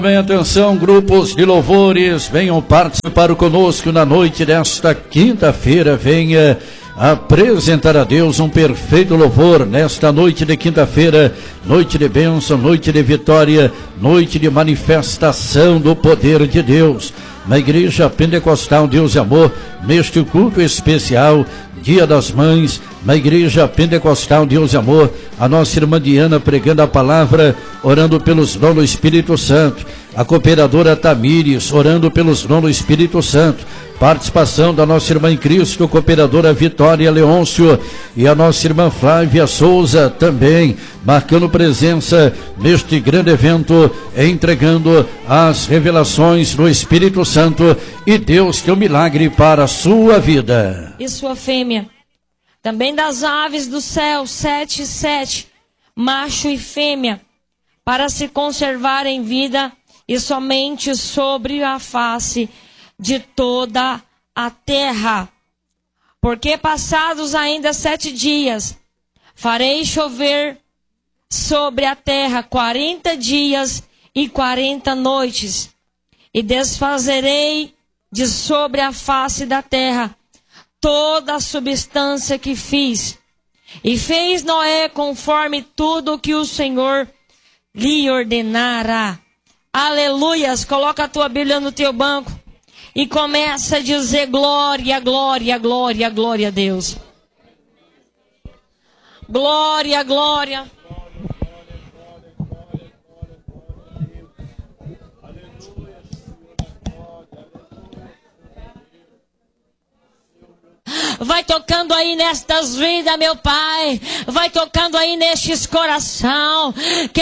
Bem, atenção, grupos de louvores, venham participar conosco na noite desta quinta-feira. Venha apresentar a Deus um perfeito louvor nesta noite de quinta-feira, noite de bênção, noite de vitória, noite de manifestação do poder de Deus. Na Igreja Pentecostal Deus e Amor, neste culto especial, Dia das Mães, na Igreja Pentecostal Deus e Amor, a nossa irmã Diana pregando a palavra, orando pelos dons do Espírito Santo, a cooperadora Tamires orando pelos dons do Espírito Santo, participação da nossa irmã em Cristo, cooperadora Vitória Leôncio, e a nossa irmã Flávia Souza também, marcando presença neste grande evento, entregando as revelações do Espírito Santo, e Deus tem um milagre para a sua vida. E sua fêmea, também das aves do céu, 7 e 7, macho e fêmea, para se conservar em vida e somente sobre a face de toda a terra. Porque passados ainda 7 dias, farei chover sobre a terra 40 dias e 40 noites, e desfazerei de sobre a face da terra toda a substância que fiz. E fez Noé conforme tudo o que o Senhor lhe ordenara. Aleluias! Coloca a tua Bíblia no teu banco e começa a dizer glória, glória, glória, glória a Deus. Glória, glória. Vai tocando aí nestas vidas, meu Pai. Vai tocando aí nestes coração.